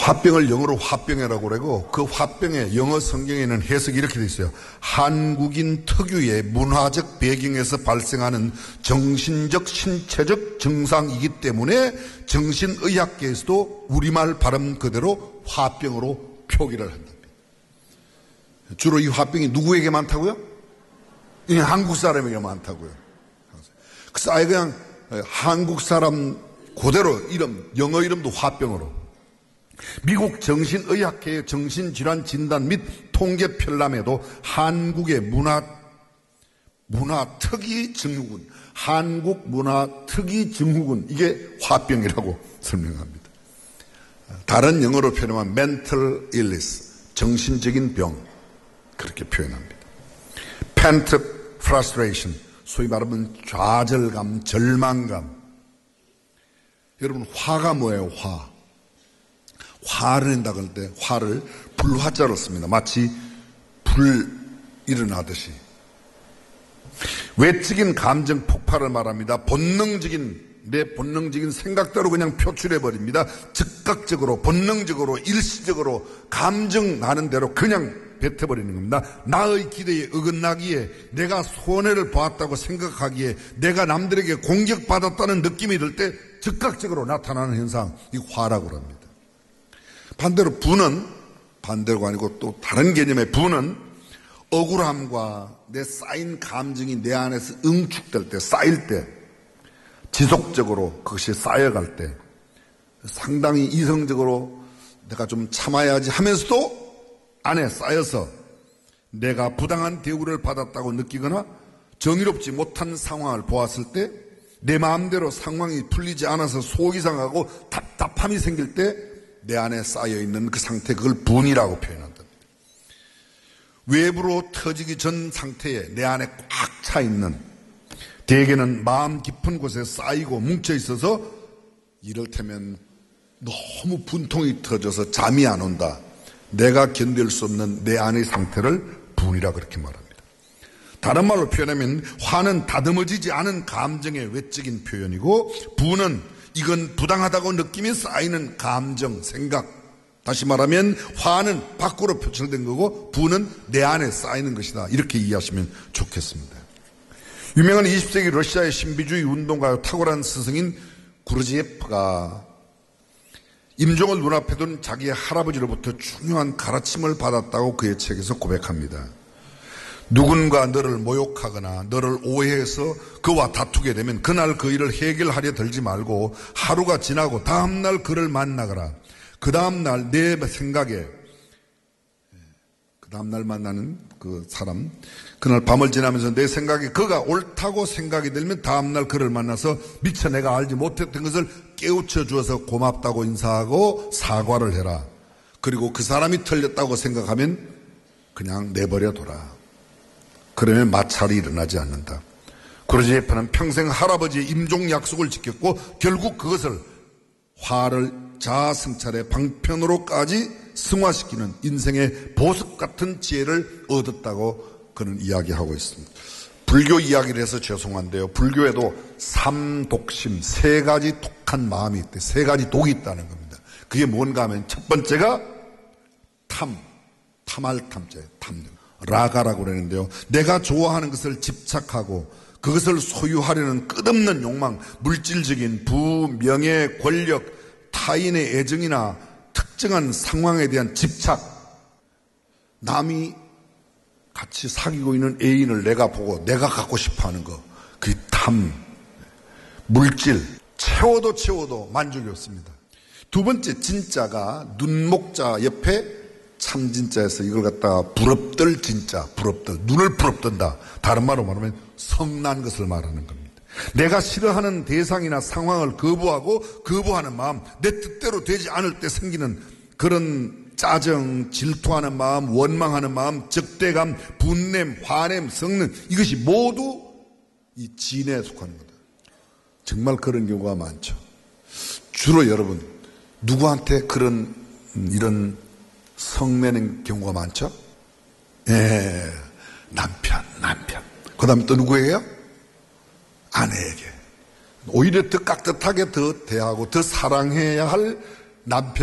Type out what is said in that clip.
화병을 영어로 화병이라고 그러고 그 화병의 영어 성경에는 해석이 이렇게 되어 있어요. 한국인 특유의 문화적 배경에서 발생하는 정신적 신체적 증상이기 때문에 정신의학계에서도 우리말 발음 그대로 화병으로 표기를 한답니다. 주로 이 화병이 누구에게 많다고요? 한국 사람에게 많다고요. 그래서 아예 그냥 한국 사람 그대로 이름, 영어 이름도 화병으로. 미국 정신의학회의 정신질환 진단 및 통계 편람에도 한국의 문화특이 증후군, 한국 문화특이 증후군, 이게 화병이라고 설명합니다. 다른 영어로 표현하면 mental illness, 정신적인 병, 그렇게 표현합니다. pent frustration, 소위 말하면 좌절감, 절망감. 여러분, 화가 뭐예요? 화를 낸다고 할 때 화를 불화자로 씁니다. 마치 불 일어나듯이. 외적인 감정 폭발을 말합니다. 내 본능적인 생각대로 그냥 표출해버립니다. 즉각적으로, 본능적으로, 일시적으로 감정 나는 대로 그냥 뱉어버리는 겁니다. 나의 기대에 어긋나기에, 내가 손해를 보았다고 생각하기에, 내가 남들에게 공격받았다는 느낌이 들 때 즉각적으로 나타나는 현상, 이 화라고 합니다. 반대로 부는, 반대가 아니고 또 다른 개념의 부는 억울함과 내 쌓인 감정이 내 안에서 응축될 때, 쌓일 때, 지속적으로 그것이 쌓여갈 때 상당히 이성적으로 내가 좀 참아야지 하면서도 안에 쌓여서 내가 부당한 대우를 받았다고 느끼거나 정의롭지 못한 상황을 보았을 때 내 마음대로 상황이 풀리지 않아서 속이 상하고 답답함이 생길 때 내 안에 쌓여있는 그 상태, 그걸 분이라고 표현한답니다. 외부로 터지기 전 상태에 내 안에 꽉 차 있는, 대개는 마음 깊은 곳에 쌓이고 뭉쳐 있어서 이를테면 너무 분통이 터져서 잠이 안 온다. 내가 견딜 수 없는 내 안의 상태를 분이라 그렇게 말합니다. 다른 말로 표현하면 화는 다듬어지지 않은 감정의 외적인 표현이고, 부는 이건 부당하다고 느낌이 쌓이는 감정, 생각. 다시 말하면 화는 밖으로 표출된 거고 부는 내 안에 쌓이는 것이다. 이렇게 이해하시면 좋겠습니다. 유명한 20세기 러시아의 신비주의 운동가요 탁월한 스승인 구르지예프가 임종을 눈앞에 둔 자기의 할아버지로부터 중요한 가르침을 받았다고 그의 책에서 고백합니다. 누군가 너를 모욕하거나 너를 오해해서 그와 다투게 되면 그날 그 일을 해결하려 들지 말고 하루가 지나고 다음날 그를 만나거라. 그 다음날 내 생각에, 그 다음날 만나는 그 사람, 그날 밤을 지나면서 내 생각에 그가 옳다고 생각이 들면 다음날 그를 만나서 미처 내가 알지 못했던 것을 깨우쳐 주어서 고맙다고 인사하고 사과를 해라. 그리고 그 사람이 틀렸다고 생각하면 그냥 내버려둬라. 그러면 마찰이 일어나지 않는다. 구르지예프는 평생 할아버지의 임종 약속을 지켰고 결국 그것을 화를 자아성찰의 방편으로까지 승화시키는 인생의 보석 같은 지혜를 얻었다고 그는 이야기하고 있습니다. 불교 이야기를 해서 죄송한데요. 불교에도 삼독심, 세 가지 독한 마음이 있대. 세 가지 독이 있다는 겁니다. 그게 뭔가 하면 첫 번째가 탐할 탐자예요. 탐. 라가라고 그러는데요. 내가 좋아하는 것을 집착하고 그것을 소유하려는 끝없는 욕망, 물질적인 부, 명예, 권력, 타인의 애정이나 특정한 상황에 대한 집착, 남이 같이 사귀고 있는 애인을 내가 보고 내가 갖고 싶어하는 거, 그게 탐, 물질, 채워도 만족이 없습니다. 두 번째 진짜가 눈목자 옆에 참진짜에서 이걸 갖다가 부럽들 진짜, 부럽들, 눈을 부럽든다. 다른 말로 말하면 성난 것을 말하는 겁니다. 내가 싫어하는 대상이나 상황을 거부하는 마음, 내 뜻대로 되지 않을 때 생기는 그런 짜증, 질투하는 마음, 원망하는 마음, 적대감, 분냄, 화냄, 성능, 이것이 모두 이 진에 속하는 거다. 정말 그런 경우가 많죠. 주로 여러분, 누구한테 이런 성내는 경우가 많죠? 예, 남편. 그 다음에 또 누구예요? 아내에게. 오히려 더 깍듯하게 더 대하고 더 사랑해야 할 남편.